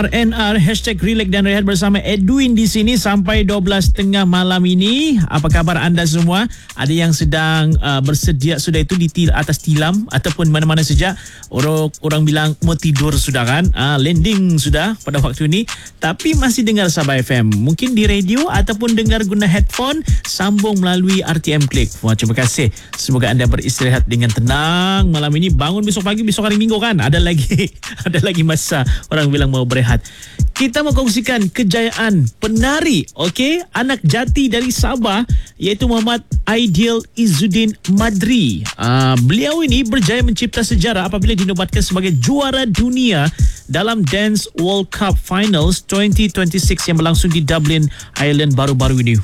RNR #Relax dan Rehat bersama Edwin di sini sampai 12.30 malam ini. Apa khabar anda semua? Ada yang sedang bersedia sudah itu di atas tilam ataupun mana-mana saja. Orang bilang mau tidur sudah kan? Landing sudah pada waktu ini. Tapi masih dengar Sabah FM. Mungkin di radio ataupun dengar guna headphone, sambung melalui RTM Click. Wah, terima kasih. Semoga anda beristirahat dengan tenang malam ini. Bangun besok pagi, besok hari Minggu kan? Ada lagi masa orang bilang mau berehat. Kita mau kongsikan kejayaan penari, okey, anak jati dari Sabah, iaitu Muhammad Aidil Izzuddin Madri. Beliau ini berjaya mencipta sejarah apabila dinobatkan sebagai juara dunia dalam Dance World Cup Finals 2026 yang berlangsung di Dublin, Ireland baru-baru ini.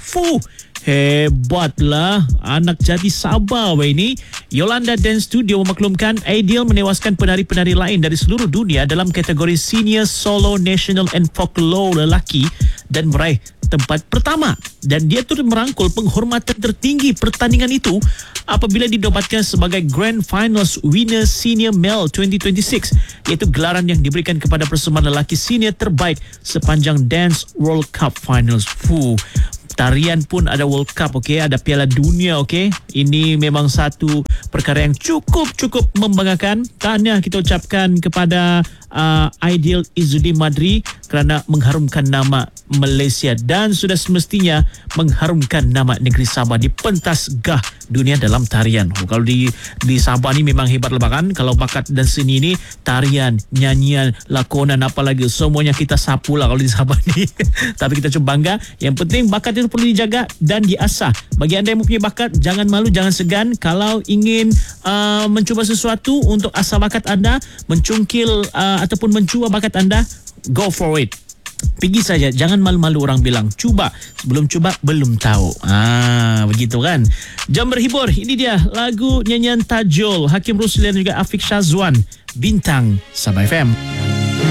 Hebatlah anak jati Sabah ini. Yolanda Dance Studio memaklumkan Aidil menewaskan penari-penari lain dari seluruh dunia dalam kategori Senior Solo National and Folklore lelaki dan meraih tempat pertama. Dan dia turut merangkul penghormatan tertinggi pertandingan itu apabila dinobatkan sebagai Grand Finals Winner Senior Male 2026, iaitu gelaran yang diberikan kepada persembahan lelaki senior terbaik sepanjang Dance World Cup Finals. Tarian pun ada World Cup, okey, ada Piala Dunia, okey. Ini memang satu perkara yang cukup membanggakan. Tahniah kita ucapkan kepada Aidil Izzuddin Madri kerana mengharumkan nama Malaysia dan sudah semestinya mengharumkan nama negeri Sabah di pentas gah dunia dalam tarian. Kalau di Sabah ni memang hebat lah kan. Kalau bakat dan seni ni, tarian, nyanyian, lakonan, apa lagi, semuanya kita sapu lah kalau di Sabah ni. Tapi kita cuba bangga. Yang penting bakat itu perlu dijaga dan diasah. Bagi anda yang mempunyai bakat, jangan malu, jangan segan. Kalau ingin mencuba sesuatu untuk asah bakat anda, mencungkil ataupun mencua bakat anda, go for it. Pergi saja, jangan malu-malu orang bilang. Cuba, sebelum cuba belum tahu. Begitu kan. Jam berhibur, ini dia lagu nyanyian Tajul Hakim Rusli dan juga Afiq Syazwan, Bintang Sabah FM.